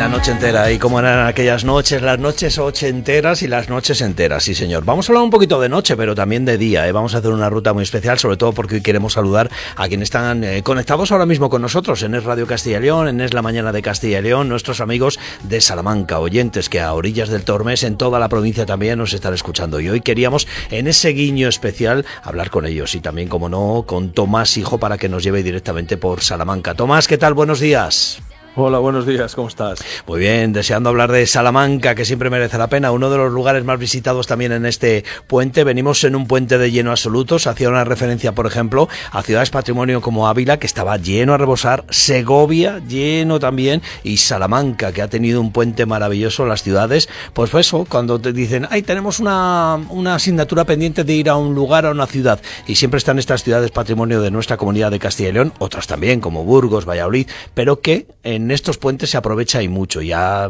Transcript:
La noche entera, y cómo eran aquellas noches, las noches ochenteras y las noches enteras, sí señor. Vamos a hablar un poquito de noche, pero también de día, ¿eh? Vamos a hacer una ruta muy especial, sobre todo porque hoy queremos saludar a quienes están conectados ahora mismo con nosotros en Es Radio Castilla y León, en Es la Mañana de Castilla y León, nuestros amigos de Salamanca, oyentes que a orillas del Tormes, en toda la provincia también nos están escuchando. Y hoy queríamos, en ese guiño especial, hablar con ellos y también, como no, con Tomás Hijo para que nos lleve directamente por Salamanca. Tomás, ¿qué tal? Buenos días. Hola, buenos días, ¿cómo estás? Muy bien, deseando hablar de Salamanca, que siempre merece la pena, uno de los lugares más visitados también en este puente. Venimos en un puente de lleno absoluto, se hacía una referencia, por ejemplo, a ciudades patrimonio como Ávila, que estaba lleno a rebosar, Segovia, lleno también, y Salamanca, que ha tenido un puente maravilloso. Las ciudades, pues eso, cuando te dicen, ay, tenemos una asignatura pendiente de ir a un lugar, a una ciudad, y siempre están estas ciudades patrimonio de nuestra comunidad de Castilla y León, otras también, como Burgos, Valladolid, pero que en estos puentes se aprovecha y mucho. Ya